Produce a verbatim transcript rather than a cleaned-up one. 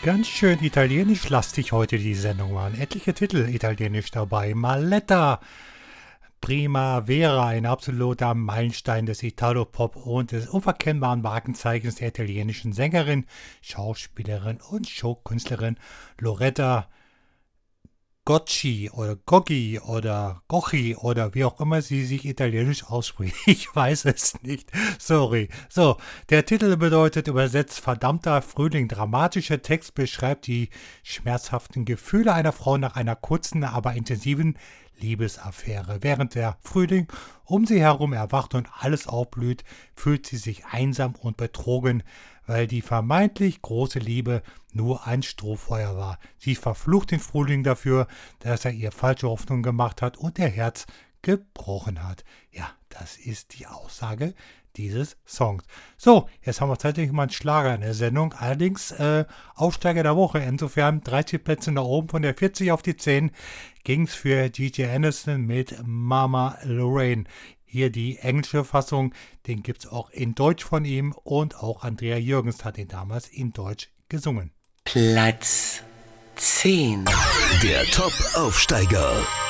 Ganz schön italienisch-lastig heute die Sendung waren. Etliche Titel italienisch dabei. Maletta, Primavera, ein absoluter Meilenstein des Italo-Pop und des unverkennbaren Markenzeichens der italienischen Sängerin, Schauspielerin und Showkünstlerin Loretta Gocci oder Goggi oder Gocchi oder wie auch immer sie sich italienisch ausspricht. Ich weiß es nicht. Sorry. So, der Titel bedeutet übersetzt verdammter Frühling. Dramatischer Text beschreibt die schmerzhaften Gefühle einer Frau nach einer kurzen, aber intensiven Liebesaffäre. Während der Frühling um sie herum erwacht und alles aufblüht, fühlt sie sich einsam und betrogen, weil die vermeintlich große Liebe nur ein Strohfeuer war. Sie verflucht den Frühling dafür, dass er ihr falsche Hoffnung gemacht hat und ihr Herz gebrochen hat. Ja, das ist die Aussage dieses Songs. So, jetzt haben wir tatsächlich mal einen Schlager in der Sendung. Allerdings äh, Aufsteiger der Woche. Insofern dreißig Plätze nach oben, von der vierzig auf die zehn ging es für G J Anderson mit Mama Lorraine. Hier die englische Fassung, den gibt es auch in Deutsch von ihm und auch Andrea Jürgens hat ihn damals in Deutsch gesungen. Platz zehn. Der Top-Aufsteiger.